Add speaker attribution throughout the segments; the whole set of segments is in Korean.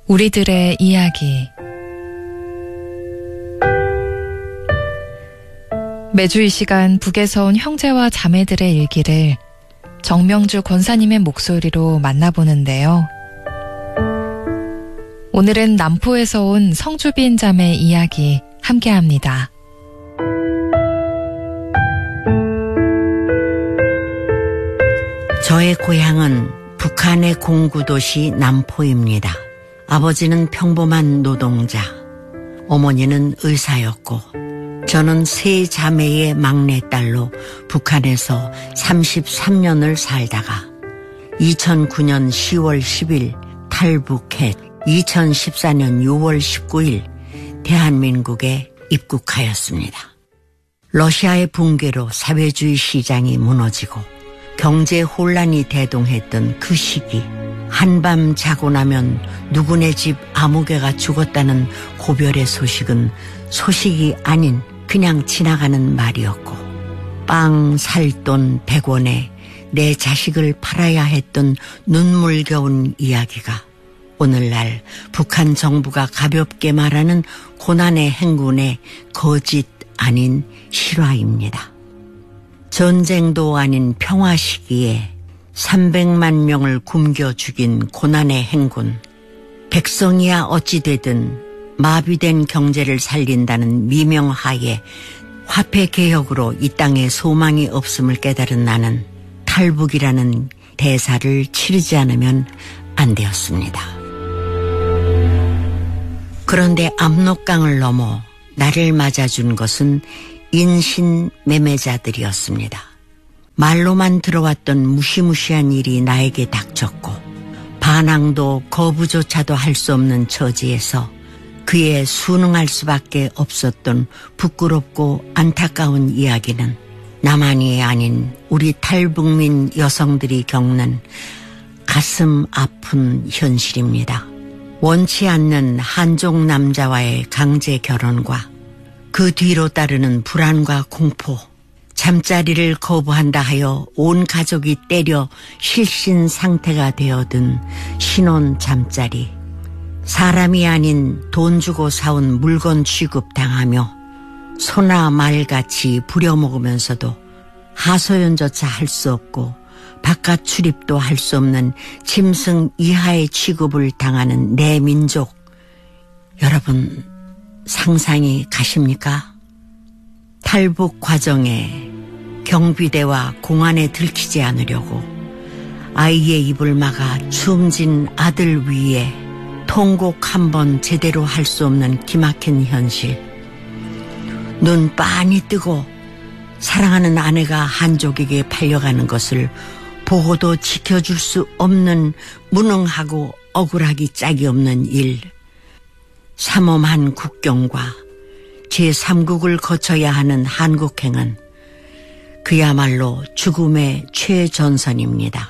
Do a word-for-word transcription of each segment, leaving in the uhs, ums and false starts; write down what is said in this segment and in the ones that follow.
Speaker 1: 우리들의 이야기. 매주 이 시간 북에서 온 형제와 자매들의 일기를 정명주 권사님의 목소리로 만나보는데요. 오늘은 남포에서 온 성주빈 자매 이야기 함께합니다.
Speaker 2: 저의 고향은 북한의 공구도시 남포입니다. 아버지는 평범한 노동자, 어머니는 의사였고 저는 세 자매의 막내딸로 북한에서 삼십삼 년을 살다가 이천구 년 시월 십일 탈북해 이천십사 년 유월 십구일 대한민국에 입국하였습니다. 러시아의 붕괴로 사회주의 시장이 무너지고 경제 혼란이 대동했던 그 시기, 한밤 자고 나면 누구네 집 아무개가 죽었다는 고별의 소식은 소식이 아닌 그냥 지나가는 말이었고, 빵 살 돈 백 원에 내 자식을 팔아야 했던 눈물겨운 이야기가 오늘날 북한 정부가 가볍게 말하는 고난의 행군의 거짓 아닌 실화입니다. 전쟁도 아닌 평화 시기에 삼백만 명을 굶겨 죽인 고난의 행군. 백성이야 어찌 되든 마비된 경제를 살린다는 미명하에 화폐 개혁으로 이 땅에 소망이 없음을 깨달은 나는 탈북이라는 대사를 치르지 않으면 안 되었습니다. 그런데 압록강을 넘어 나를 맞아준 것은 인신 매매자들이었습니다. 말로만 들어왔던 무시무시한 일이 나에게 닥쳤고 반항도 거부조차도 할 수 없는 처지에서 그에 순응할 수밖에 없었던 부끄럽고 안타까운 이야기는 나만이 아닌 우리 탈북민 여성들이 겪는 가슴 아픈 현실입니다. 원치 않는 한족 남자와의 강제 결혼과 그 뒤로 따르는 불안과 공포, 잠자리를 거부한다 하여 온 가족이 때려 실신 상태가 되어든 신혼 잠자리, 사람이 아닌 돈 주고 사온 물건 취급당하며 소나 말같이 부려먹으면서도 하소연조차 할 수 없고 바깥 출입도 할 수 없는 짐승 이하의 취급을 당하는 내 민족, 여러분 상상이 가십니까? 탈북 과정에 경비대와 공안에 들키지 않으려고 아이의 입을 막아 숨진 아들 위에 통곡 한 번 제대로 할 수 없는 기막힌 현실. 눈 빤히 뜨고 사랑하는 아내가 한족에게 팔려가는 것을 보고도 지켜줄 수 없는 무능하고 억울하기 짝이 없는 일. 삼엄한 국경과 제삼국을 거쳐야 하는 한국행은 그야말로 죽음의 최전선입니다.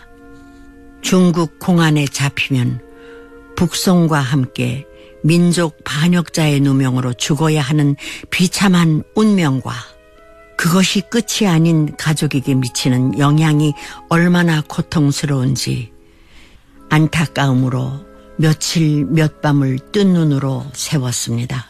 Speaker 2: 중국 공안에 잡히면 북송과 함께 민족 반역자의 누명으로 죽어야 하는 비참한 운명과 그것이 끝이 아닌 가족에게 미치는 영향이 얼마나 고통스러운지 안타까움으로 며칠 몇 밤을 뜬 눈으로 세웠습니다.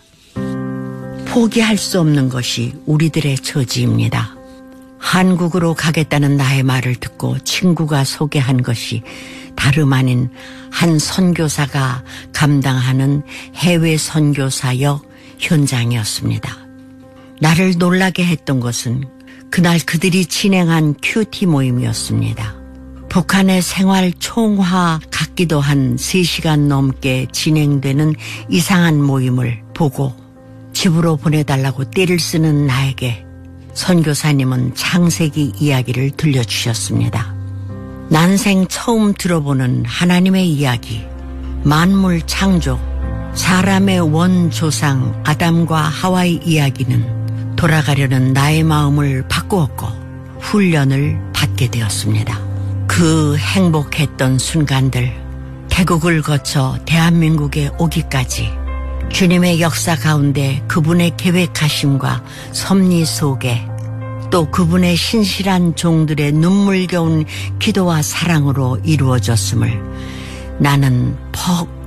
Speaker 2: 포기할 수 없는 것이 우리들의 처지입니다. 한국으로 가겠다는 나의 말을 듣고 친구가 소개한 것이 다름 아닌 한 선교사가 감당하는 해외 선교사역 현장이었습니다. 나를 놀라게 했던 것은 그날 그들이 진행한 큐티 모임이었습니다. 북한의 생활 총화 같기도 한 세 시간 넘게 진행되는 이상한 모임을 보고 집으로 보내달라고 떼를 쓰는 나에게 선교사님은 창세기 이야기를 들려주셨습니다. 난생 처음 들어보는 하나님의 이야기, 만물 창조, 사람의 원조상 아담과 하와의 이야기는 돌아가려는 나의 마음을 바꾸었고 훈련을 받게 되었습니다. 그 행복했던 순간들, 태국을 거쳐 대한민국에 오기까지 주님의 역사 가운데 그분의 계획하심과 섭리 속에 또 그분의 신실한 종들의 눈물겨운 기도와 사랑으로 이루어졌음을 나는 퍽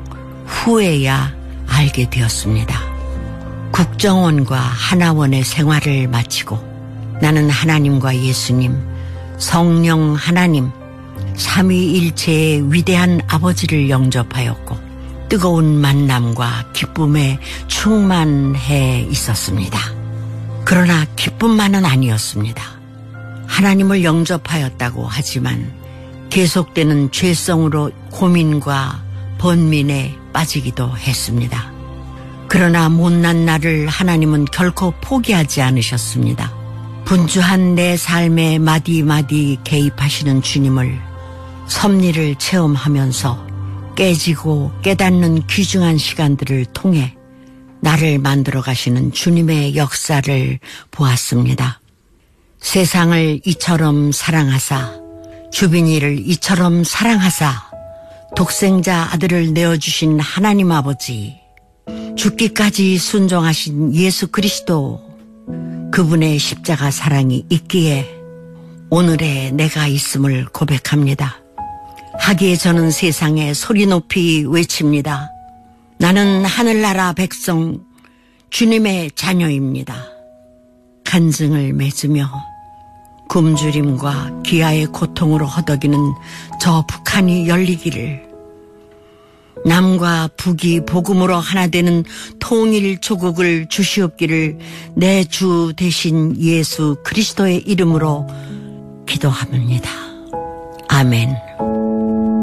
Speaker 2: 후에야 알게 되었습니다. 국정원과 하나원의 생활을 마치고 나는 하나님과 예수님, 성령 하나님, 삼위일체의 위대한 아버지를 영접하였고 뜨거운 만남과 기쁨에 충만해 있었습니다. 그러나 기쁨만은 아니었습니다. 하나님을 영접하였다고 하지만 계속되는 죄성으로 고민과 번민에 빠지기도 했습니다. 그러나 못난 나를 하나님은 결코 포기하지 않으셨습니다. 분주한 내 삶에 마디마디 개입하시는 주님을 섭리를 체험하면서 깨지고 깨닫는 귀중한 시간들을 통해 나를 만들어 가시는 주님의 역사를 보았습니다. 세상을 이처럼 사랑하사 주빈이를 이처럼 사랑하사 독생자 아들을 내어주신 하나님 아버지, 죽기까지 순종하신 예수 그리스도, 그분의 십자가 사랑이 있기에 오늘의 내가 있음을 고백합니다. 하기에 저는 세상에 소리 높이 외칩니다. 나는 하늘나라 백성 주님의 자녀입니다. 간증을 맺으며 굶주림과 기아의 고통으로 허덕이는 저 북한이 열리기를, 남과 북이 복음으로 하나 되는 통일 조국을 주시옵기를 내 주 되신 예수 그리스도의 이름으로 기도합니다. 아멘.